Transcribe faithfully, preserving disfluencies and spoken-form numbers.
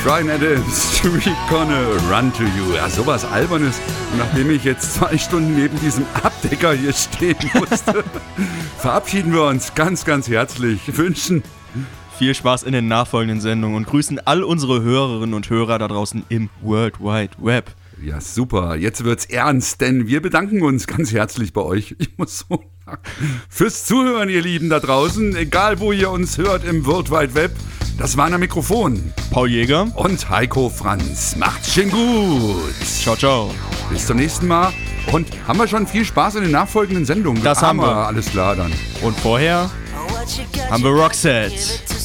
Bryan Adams, We're Gonna Run to You. Ja, sowas Albernes. Und nachdem ich jetzt zwei Stunden neben diesem Abdecker hier stehen musste, verabschieden wir uns ganz, ganz herzlich. Wünschen viel Spaß in den nachfolgenden Sendungen und grüßen all unsere Hörerinnen und Hörer da draußen im World Wide Web. Ja, super. Jetzt wird's ernst, denn wir bedanken uns ganz herzlich bei euch. Ich muss so sagen. Fürs Zuhören, ihr Lieben da draußen. Egal, wo ihr uns hört im World Wide Web. Das waren am Mikrofon Paul Jäger und Heiko Franz. Macht's schön gut. Ciao, ciao. Bis zum nächsten Mal. Und haben wir schon viel Spaß in den nachfolgenden Sendungen? Das haben wir. Alles klar dann. Und vorher haben wir Roxette.